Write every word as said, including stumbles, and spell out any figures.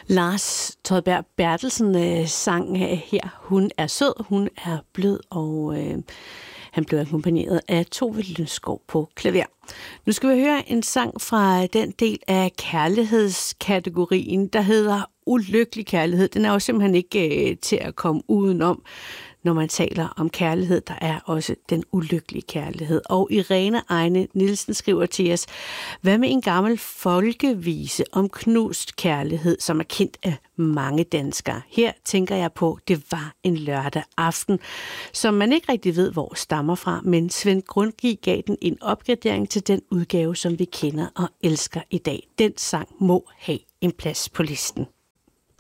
Lars Todberg Bertelsen øh, sang her, Hun er sød, hun er blød, og øh, han blev akkompagneret af Tove Lønskov på klaver. Nu skal vi høre en sang fra den del af kærlighedskategorien, der hedder Ulykkelig kærlighed. Den er jo simpelthen ikke øh, til at komme udenom, når man taler om kærlighed. Der er også den ulykkelige kærlighed. Og Irene Ejne Nielsen skriver til os, hvad med en gammel folkevise om knust kærlighed, som er kendt af mange danskere? Her tænker jeg på, det var en lørdag aften, som man ikke rigtig ved, hvor stammer fra, men Svend Grundtvig gav den en opgradering til den udgave, som vi kender og elsker i dag. Den sang må have en plads på listen.